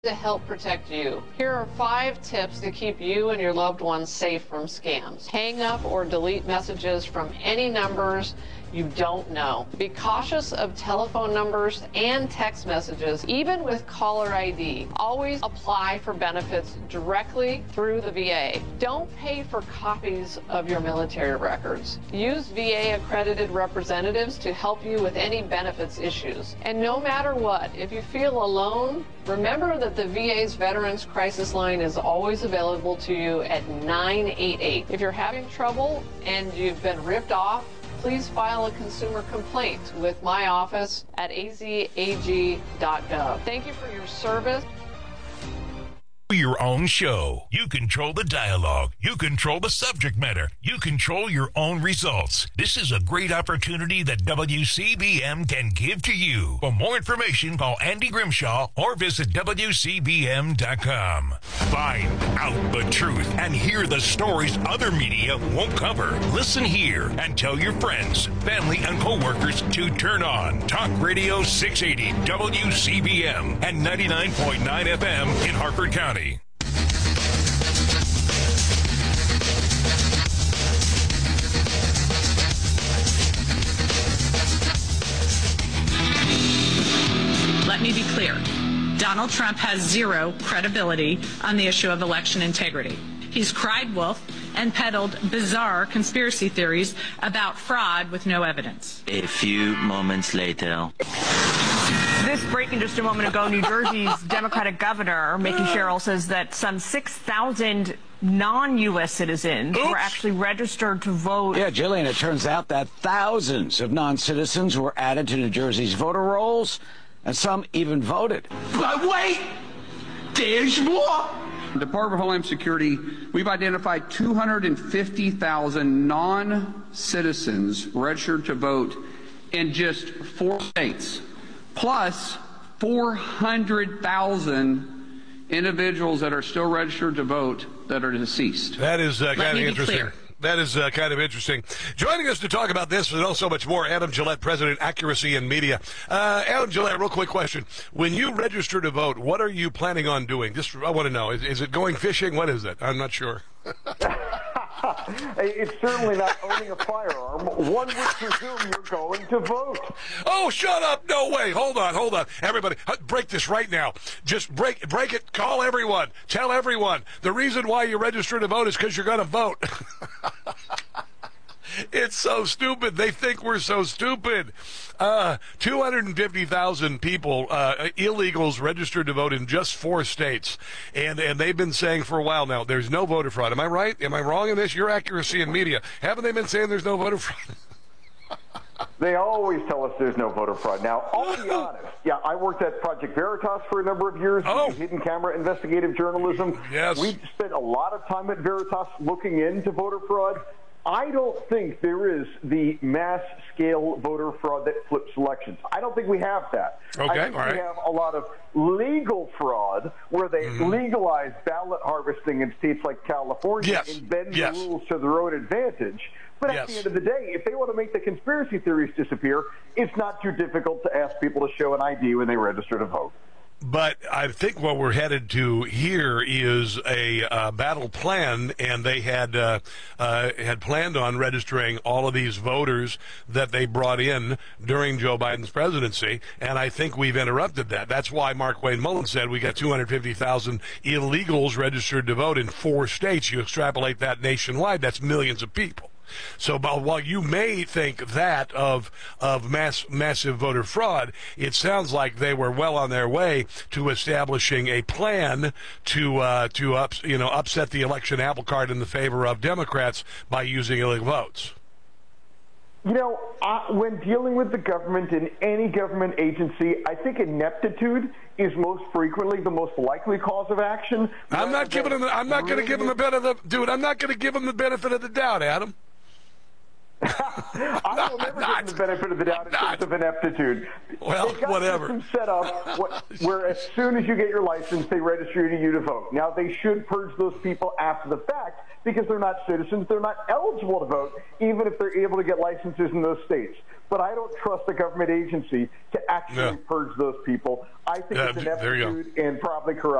to help protect you. Here are 5 tips to keep you and your loved ones safe from scams. Hang up or delete messages from any numbers you don't know. Be cautious of telephone numbers and text messages, even with caller ID. Always apply for benefits directly through the VA. Don't pay for copies of your military records. Use VA accredited representatives to help you with any benefits issues. And no matter what, if you feel alone, remember that the VA's Veterans Crisis Line is always available to you at 988. If you're having trouble and you've been ripped off, please file a consumer complaint with my office at azag.gov. Thank you for your service. Your own show. You control the dialogue. You control the subject matter. You control your own results. This is a great opportunity that WCBM can give to you. For more information, call Andy Grimshaw or visit WCBM.com. Find out the truth and hear the stories other media won't cover. Listen here and tell your friends, family, and coworkers to turn on Talk Radio 680 WCBM and 99.9 FM in Harford County. Let me be clear. Donald Trump has zero credibility on the issue of election integrity. He's cried wolf and peddled bizarre conspiracy theories about fraud with no evidence. A few moments later. This breaking just a moment ago, New Jersey's Democratic governor, Mickey Sherrill, says that some 6,000 non-U.S. citizens were actually registered to vote. Yeah, Jillian, it turns out that thousands of non-citizens were added to New Jersey's voter rolls, and some even voted. But wait! There's more! Department of Homeland Security, we've identified 250,000 non-citizens registered to vote in just 4 states, plus 400,000 individuals that are still registered to vote that are deceased. That is kind of interesting. Clear. That is kind of interesting. Joining us to talk about this and also much more, Adam Gillette, President, Accuracy in Media. Adam Gillette, real quick question. When you register to vote, what are you planning on doing? Just, I want to know. Is it going fishing? What is it? I'm not sure. It's certainly not owning a firearm. One would presume you're going to vote. Oh, shut up. No way. Hold on. Everybody, break this right now. Just break it. Call everyone. Tell everyone. The reason why you register to vote is because you're going to vote. It's so stupid. They think we're so stupid. 250,000 people, illegals, registered to vote in just 4 states. And they've been saying for a while now, there's no voter fraud. Am I right? Am I wrong in this? Your Accuracy in Media. Haven't they been saying there's no voter fraud? They always tell us there's no voter fraud. Now, I'll be honest. Yeah, I worked at Project Veritas for a number of years. Hidden camera investigative journalism. Yes. We spent a lot of time at Veritas looking into voter fraud. I don't think there is the mass-scale voter fraud that flips elections. I don't think we have that. Okay, I think all right. We have a lot of legal fraud where they legalize ballot harvesting in states like California and bend the rules to their own advantage. But at the end of the day, if they want to make the conspiracy theories disappear, it's not too difficult to ask people to show an ID when they register to vote. But I think what we're headed to here is a battle plan, and they had planned on registering all of these voters that they brought in during Joe Biden's presidency, and I think we've interrupted that. That's why Mark-Wayne Mullen said we got 250,000 illegals registered to vote in 4 states. You extrapolate that nationwide, that's millions of people. So while you may think that of massive voter fraud, it sounds like they were well on their way to establishing a plan to upset the election apple cart in the favor of Democrats by using illegal votes. You know, when dealing with the government in any government agency, I think ineptitude is most frequently the most likely cause of action. I'm not going to give them the benefit of the doubt, Adam. I will never give them the benefit of the doubt in terms of ineptitude. Well, They've got whatever. systems set up where as soon as you get your license, they register you to vote. Now, they should purge those people after the fact because they're not citizens. They're not eligible to vote, even if they're able to get licenses in those states. But I don't trust a government agency to actually purge those people. I think it's ineptitude and probably corruption.